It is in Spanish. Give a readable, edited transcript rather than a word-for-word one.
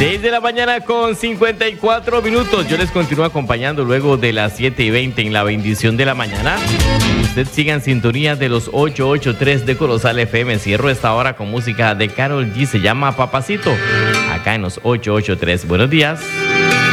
6 de la mañana con 54 minutos. Yo les continúo acompañando luego de las 7:20 en la bendición de la mañana. Usted siga en sintonía de los 883 de Corozal FM. Cierro esta hora con música de Karol G. Se llama Papacito. Acá en los 883. Buenos días.